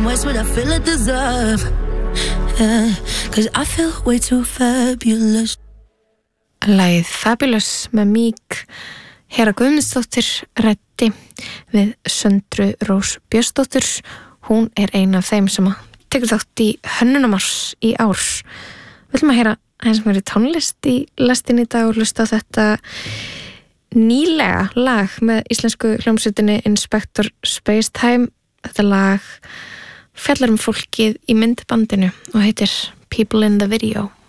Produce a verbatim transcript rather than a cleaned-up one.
much would I feel I deserve? Yeah, cause I feel way too fabulous. Lagið Fabulous með Mík. Hera Guðmundsdóttir ræddi við Söndru Rós Björnsdóttir. Hún er ein af þeim sem tekur þátt í Hönnunarmars í ár. Við ætlum að heyra aðeins meiri tónlist í lestin í dag og hlusta á þetta nýlega lag með íslensku hljómsveitinni Inspector Spacetime. Þetta lag fjallar um fólkið í myndbandinu og heitir People in the Video.